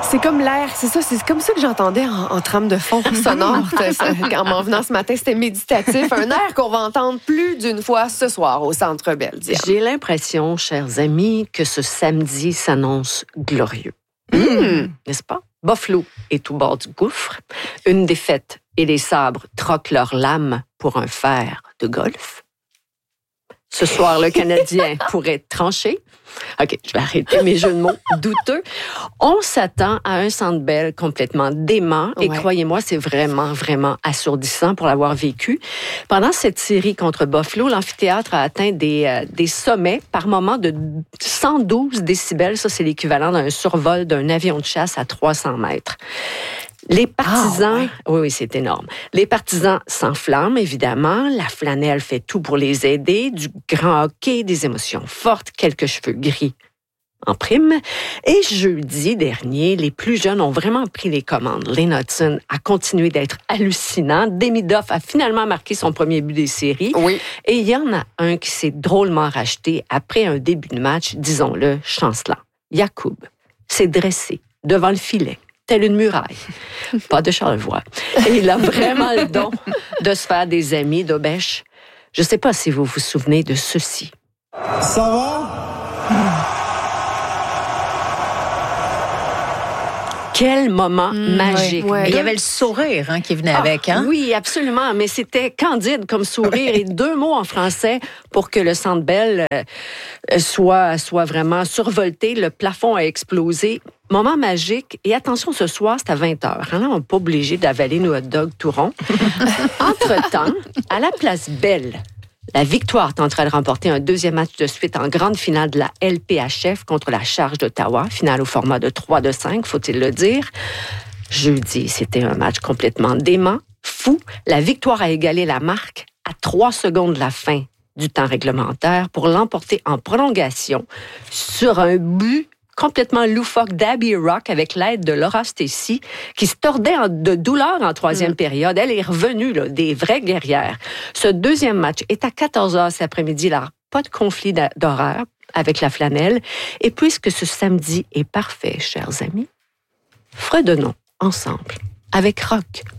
C'est comme l'air, c'est ça, c'est comme ça que j'entendais en trame de fond sonore. En m'en venant ce matin, c'était méditatif. Un air qu'on va entendre plus d'une fois ce soir au Centre Bell. Diane. J'ai l'impression, chers amis, que ce samedi s'annonce glorieux. N'est-ce pas? Buffalo est au bord du gouffre. Une défaite et les Sabres troquent leurs lames pour un fer de golf. Ce soir, le Canadien pourrait trancher. OK, je vais arrêter mes jeux de mots douteux. On s'attend à un Centre Bell complètement dément. Et croyez-moi, c'est vraiment, vraiment assourdissant pour l'avoir vécu. Pendant cette série contre Buffalo, l'amphithéâtre a atteint des sommets par moment de 112 décibels. Ça, c'est l'équivalent d'un survol d'un avion de chasse à 300 mètres. Les partisans, oui, c'est énorme. Les partisans s'enflamment, évidemment. La flanelle fait tout pour les aider. Du grand hockey, des émotions fortes, quelques cheveux gris en prime. Et jeudi dernier, les plus jeunes ont vraiment pris les commandes. Lane Hutson a continué d'être hallucinant. Demidov a finalement marqué son premier but des séries. Oui. Et il y en a un qui s'est drôlement racheté après un début de match, disons-le, chancelant. Yacoub s'est dressé devant le filet, telle une muraille. Pas de Charlevoix. Et il a vraiment le don de se faire des amis d'Obèche. Je ne sais pas si vous vous souvenez de ceci. Ça va? Quel moment magique. Il y avait le sourire qui venait avec. Hein? Oui, absolument. Mais c'était candide comme sourire et 2 mots en français pour que le Centre Bell soit vraiment survolté. Le plafond a explosé. Moment magique. Et attention, ce soir, c'est à 20h. Là, on n'est pas obligé d'avaler nos hot dogs tout ronds. Entre-temps, à la place Bell, la Victoire tenterait de remporter un 2e match de suite en grande finale de la LPHF contre la Charge d'Ottawa, finale au format de 3-5, faut-il le dire. Jeudi, c'était un match complètement dément, fou. La Victoire a égalé la marque à 3 secondes de la fin du temps réglementaire pour l'emporter en prolongation sur un but complètement loufoque d'Abby Rock avec l'aide de Laura Stacey, qui se tordait de douleur en 3e période. Elle est revenue, là, des vraies guerrières. Ce 2e match est à 14h cet après-midi. Là, pas de conflit d'horaire avec la flanelle. Et puisque ce samedi est parfait, chers amis, fredonnons ensemble avec rock.